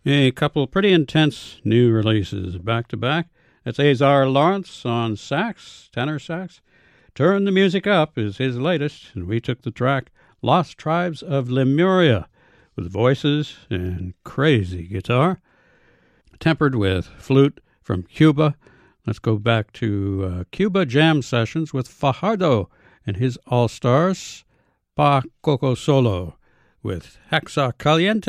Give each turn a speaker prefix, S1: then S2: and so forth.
S1: A couple pretty intense new releases back to back. That's Azar Lawrence on sax, tenor sax. Turn the Music Up is his latest, and we took the track Lost Tribes of Lemuria with voices and crazy guitar, tempered with flute from Cuba. Let's go back to Cuba jam sessions with Fajardo and his all-stars, Pa Coco Solo with Hexa Caliente.